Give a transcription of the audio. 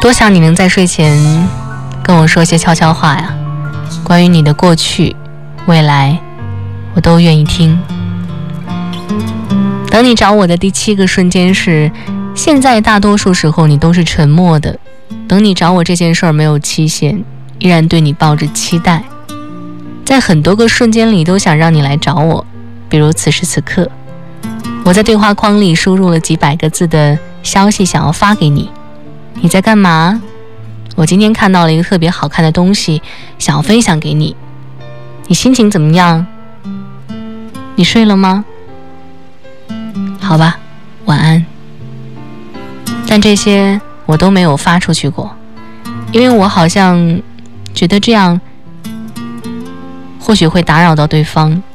多想你能在睡前跟我说些悄悄话呀，关于你的过去未来我都愿意听。等你找我的第7个瞬间是现在，大多数时候你都是沉默的。等你找我这件事儿没有期限，依然对你抱着期待，在很多个瞬间里都想让你来找我。比如此时此刻，我在对话框里输入了几百个字的消息想要发给你，你在干嘛？我今天看到了一个特别好看的东西，想要分享给你，你心情怎么样？你睡了吗？好吧，晚安。但这些我都没有发出去过，因为我好像觉得这样或许会打扰到对方。